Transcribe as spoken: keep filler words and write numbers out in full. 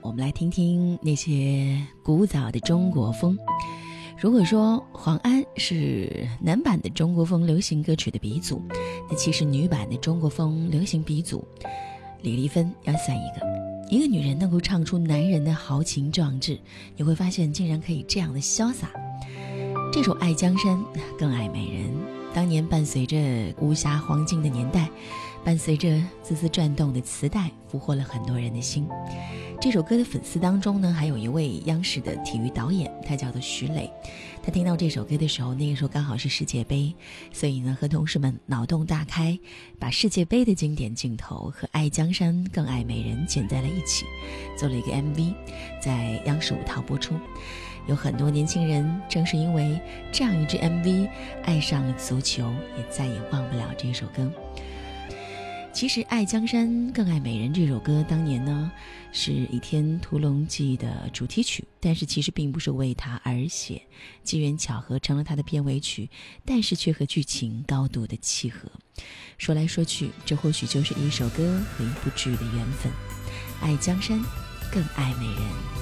我们来听听那些古早的中国风。如果说黄安是男版的中国风流行歌曲的鼻祖，那其实女版的中国风流行鼻祖李丽芬要算一个。一个女人能够唱出男人的豪情壮志，你会发现竟然可以这样的潇洒。这首《爱江山更爱美人》当年伴随着武侠黄金的年代，伴随着滋滋转动的磁带，俘获了很多人的心。这首歌的粉丝当中呢，还有一位央视的体育导演，他叫做徐磊。他听到这首歌的时候，那个时候刚好是世界杯，所以呢和同事们脑洞大开，把世界杯的经典镜头和爱江山更爱美人剪在了一起，做了一个 M V， 在央视五套播出。有很多年轻人正是因为这样一支 M V 爱上了足球，也再也忘不了这首歌。其实《爱江山更爱美人》这首歌当年呢是《倚天屠龙记》的主题曲，但是其实并不是为它而写，机缘巧合成了它的片尾曲，但是却和剧情高度的契合。说来说去，这或许就是一首歌和一部剧的缘分。爱江山更爱美人。